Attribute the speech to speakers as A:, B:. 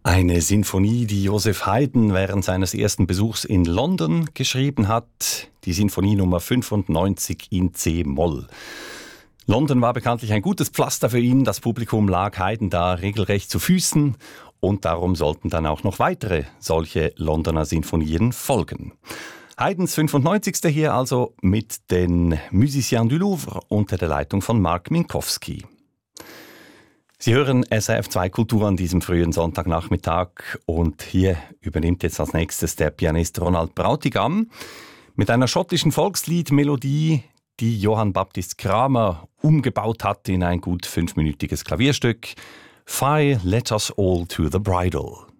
A: Eine Sinfonie, die Joseph Haydn während seines ersten Besuchs in London geschrieben hat. Die Sinfonie Nummer 95 in C-Moll. London war bekanntlich ein gutes Pflaster für ihn. Das Publikum lag Haydn da regelrecht zu Füßen. Und darum sollten dann auch noch weitere solche Londoner Sinfonien folgen. Haydns 95. hier also mit den Musiciens du Louvre unter der Leitung von Mark Minkowski. Sie hören SRF 2 Kultur an diesem frühen Sonntagnachmittag und hier übernimmt jetzt als nächstes der Pianist Ronald Brautigam mit einer schottischen Volksliedmelodie, die Johann Baptist Kramer umgebaut hat in ein gut 5-minütiges Klavierstück. Fie, let us all to the bridal.